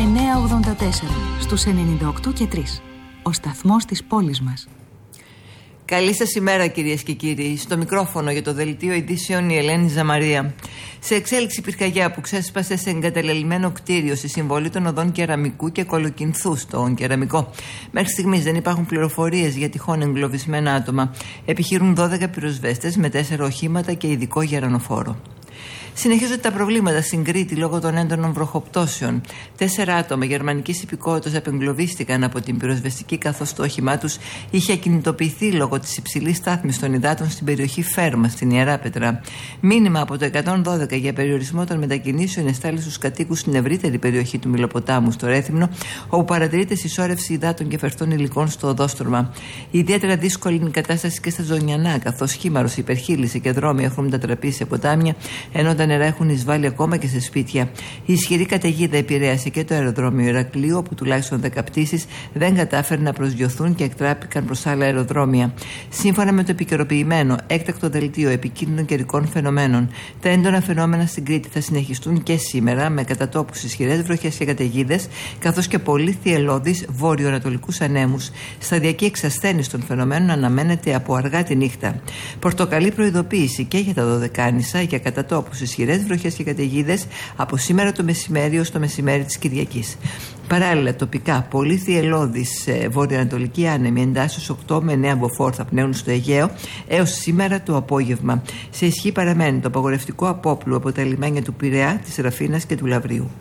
984 στους 98 και 3. Ο σταθμός της πόλης μας. Καλή σας ημέρα, κυρίες και κύριοι. Στο μικρόφωνο για το δελτίο ειδήσεων η Ελένη Ζαμαρία. Σε εξέλιξη πυρκαγιά που ξέσπασε σε εγκαταλελειμμένο κτίριο στη συμβολή των οδών Κεραμικού και Κολοκυνθού στον Κεραμικό. Μέχρι στιγμής δεν υπάρχουν πληροφορίες για τυχόν εγκλωβισμένα άτομα. Επιχειρούν 12 πυροσβέστες με 4 οχήματα και ειδικό γερανοφόρο. Συνεχίζονται τα προβλήματα στην Κρήτη λόγω των έντονων βροχοπτώσεων. 4 άτομα γερμανικής υπηκότητας απεγκλωβίστηκαν από την πυροσβεστική, καθώς το όχημά τους είχε ακινητοποιηθεί λόγω της υψηλής στάθμης των υδάτων στην περιοχή Φέρμα, στην Ιεράπετρα. Μήνυμα από το 112 για περιορισμό των μετακινήσεων εστάλει στους κατοίκους στην ευρύτερη περιοχή του Μηλοποτάμου, στο Ρέθυμνο, όπου παρατηρείται συσσόρευση υδάτων και φερτών υλικών στο οδόστρωμα. Ιδιαίτερα δύσκολη είναι η κατάσταση και στα Ζωνιανά, καθώς χήμαρος, υπερχείλησε και δρόμοι έχουν μετατραπεί σε ποτάμια, ενώ τα νερά έχουν εισβάλει ακόμα και σε σπίτια. Η ισχυρή καταιγίδα επηρέασε και το αεροδρόμιο Ηρακλείου, όπου τουλάχιστον 10 πτήσεις δεν κατάφεραν να προσγειωθούν και εκτράπηκαν προς άλλα αεροδρόμια. Σύμφωνα με το επικαιροποιημένο έκτακτο δελτίο επικίνδυνων καιρικών φαινομένων, τα έντονα φαινόμενα στην Κρήτη θα συνεχιστούν και σήμερα, με κατά τόπους ισχυρές βροχές και καταιγίδες, καθώς και πολύ θυελλώδεις βορειοανατολικούς ανέμους. Σταδιακή εξασθένιση των φαινομένων αναμένεται από αργά τη νύχτα. Πορτοκαλί προειδοποίηση και για τα Δωδεκάνησα για κατά τόπους ισχυρές βροχές και καταιγίδες από σήμερα το μεσημέρι ως το μεσημέρι της Κυριακής. Παράλληλα, τοπικά πολύ θυελλώδεις βορειοανατολικοί άνεμοι εντάσσεως 8 με 9 μποφόρ θα πνέουν στο Αιγαίο έως σήμερα το απόγευμα. Σε ισχύ παραμένει το απαγορευτικό απόπλου από τα λιμάνια του Πειραιά, της Ραφίνας και του Λαβρίου.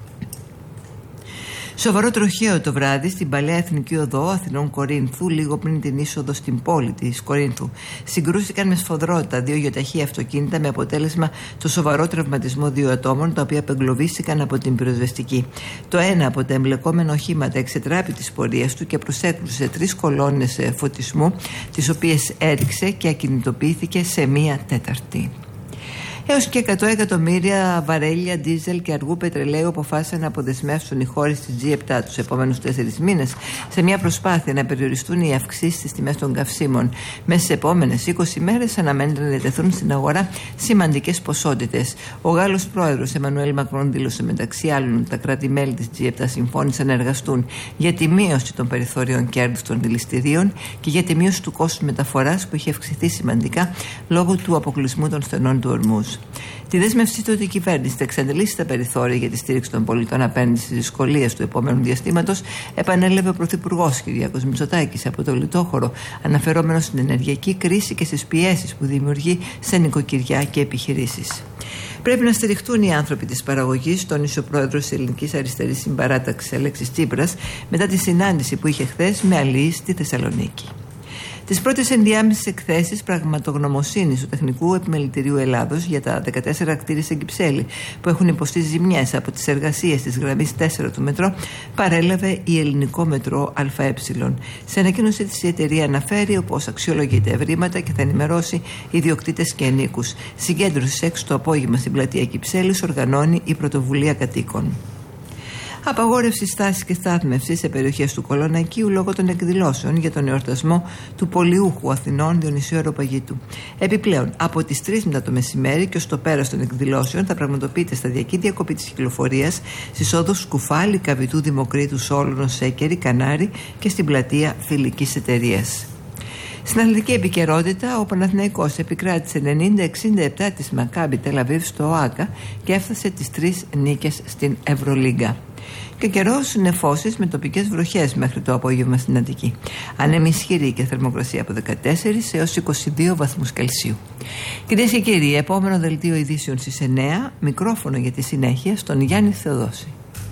Σοβαρό τροχαίο το βράδυ στην παλαιά Εθνική Οδό Αθηνών Κορίνθου, λίγο πριν την είσοδο στην πόλη της Κορίνθου. Συγκρούστηκαν με σφοδρότητα 2 γεωταχή αυτοκίνητα, με αποτέλεσμα το σοβαρό τραυματισμό 2 ατόμων, τα οποία απεγκλωβίστηκαν από την πυροσβεστική. Το ένα από τα εμπλεκόμενα οχήματα εξετράπη της πορείας του και προσέκρουσε 3 κολόνες φωτισμού, τις οποίες έριξε και ακινητοποιήθηκε σε 1/4. Έως και 100 εκατομμύρια βαρέλια ντίζελ και αργού πετρελαίου αποφάσισαν να αποδεσμεύσουν οι χώρες της G7 τους επόμενους 4 μήνες, σε μια προσπάθεια να περιοριστούν οι αυξήσεις στις τιμές των καυσίμων. Μέσα στις επόμενες 20 μέρες αναμένεται να διατεθούν στην αγορά σημαντικές ποσότητες. Ο Γάλλος πρόεδρος Εμμανουέλ Μακρόν δήλωσε μεταξύ άλλων ότι τα κράτη-μέλη της G7 συμφώνησαν να εργαστούν για τη μείωση των περιθώριων κέρδους των δηληστηρίων και για τη μείωση του κόστους μεταφοράς, που είχε αυξηθεί σημαντικά λόγω του αποκλεισμού των στενών του Ορμούζ. Τη δέσμευσή του ότι η κυβέρνηση θα εξαντλήσει τα περιθώρια για τη στήριξη των πολιτών απέναντι στις δυσκολίες του επόμενου διαστήματος, επανέλαβε ο Πρωθυπουργός Κυριάκος Μητσοτάκης από το Λιτόχωρο, αναφερόμενος στην ενεργειακή κρίση και στις πιέσεις που δημιουργεί σε νοικοκυριά και επιχειρήσεις. Πρέπει να στηριχτούν οι άνθρωποι της παραγωγής, τόνισε ο πρόεδρος της Ελληνικής Αριστερής Συμπαράταξης Αλέξης Τσίπρας, μετά τη συνάντηση που είχε χθες με αλληλείς στη Θεσσαλονίκη. Τις πρώτες ενδιάμεσες εκθέσεις πραγματογνωμοσύνης του Τεχνικού Επιμελητηρίου Ελλάδος για τα 14 κτίρια στην Κυψέλη που έχουν υποστεί ζημιές από τις εργασίες της γραμμής 4 του μετρό παρέλαβε η Ελληνικό Μετρό ΑΕ. Σε ανακοίνωσή της η εταιρεία αναφέρει πως αξιολογεί τα ευρήματα και θα ενημερώσει ιδιοκτήτες και ενίκους. Συγκέντρωση 6 το απόγευμα στην πλατεία Κυψέλης οργανώνει η Πρωτοβουλία Κατοίκων. Απαγόρευση στάσης και στάθμευσης σε περιοχές του Κολονακίου λόγω των εκδηλώσεων για τον εορτασμό του Πολιούχου Αθηνών Διονυσίου Αεροπαγήτου. Επιπλέον, από τις 3 μετά το μεσημέρι και ως το πέρας των εκδηλώσεων θα πραγματοποιείται σταδιακή διακοπή της κυκλοφορίας στις όδους Κουφάλη, Καβιτού, Δημοκρίτου, Σόλωνος, Σέκερη, Κανάρη και στην πλατεία Φιλικής Εταιρείας. Στην αθλητική επικαιρότητα, ο Παναθηναϊκός επικράτησε 90-67 της Μακάμπι Τελαβίβ στο ΟΑΚΑ και έφτασε τις 3 νίκες στην Ευρωλίγκα. Και καιρός νεφώσεις με τοπικές βροχές μέχρι το απόγευμα στην Αττική. Άνεμη ισχυρή και θερμοκρασία από 14 έως 22 βαθμούς Κελσίου. Κυρίες και κύριοι, επόμενο δελτίο ειδήσεων στις 9, μικρόφωνο για τη συνέχεια στον Γιάννη Θεοδόση.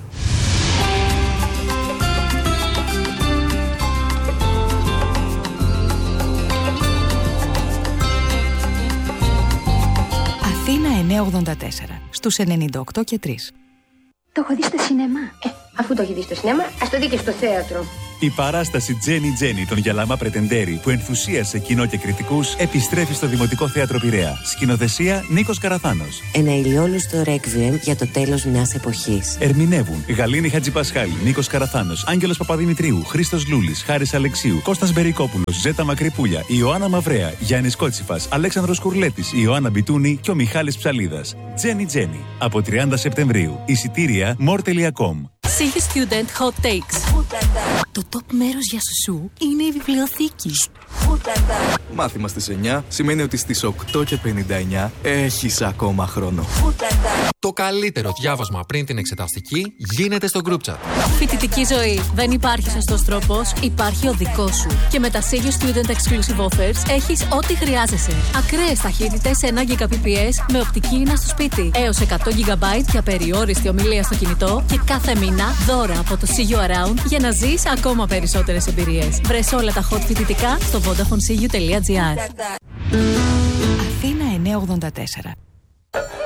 Αθήνα 984 στους 98 και 3. Το έχω δει στο σινεμά. Αφού το έχει δει στο σινεμά, ας το δει και στο θέατρο. Η παράσταση Τζένι Τζένι των Γιαλάμα Πρετεντέρη, που ενθουσίασε κοινό και κριτικούς, επιστρέφει στο Δημοτικό Θέατρο Πειραιά. Σκηνοθεσία Νίκος Καραθάνος. Ένα ηλιόλουστο ρέκβιεμ για το τέλος μιας εποχής. Ερμηνεύουν Γαλήνη Χατζηπασχάλη, Νίκος Καραθάνος, Άγγελος Παπαδημητρίου, Χρήστος Λούλης, Χάρης Αλεξίου, Κώστας Μπερικόπουλος, Ζέτα Μακρυπούλια, Ιωάννα Μαυρέα, Γιάννης Κότσιφας, Αλέξανδρος Κουρλέτης, Ιωάννα Μπιτούνη και ο Μιχάλης Ψαλίδας. Τζένι Τζένι. Από 30 Σεπτεμβρίου. Εισιτήρια more.com. Sea Student Hot Takes. Το top μέρος για σουσού είναι η βιβλιοθήκη. Μάθημα στις 9 σημαίνει ότι στις 8:59 έχεις ακόμα χρόνο. Το καλύτερο διάβασμα πριν την εξεταστική γίνεται στο group chat. Φοιτητική ζωή. Δεν υπάρχει σωστός τρόπος, υπάρχει ο δικός σου. Και με τα Sea Student Exclusive Offers έχεις ό,τι χρειάζεσαι. Ακραίες ταχύτητες 1 Gbps με οπτική ίνα στο σπίτι. Έως 100 GB για περιόριστη ομιλία στο κινητό. Και κάθε μήνα δώρα από το See You Around για να ζεις ακόμα περισσότερες εμπειρίες. Βρες όλα τα hot φοιτητικά στο vodafonesiu.gr. Αθήνα 984.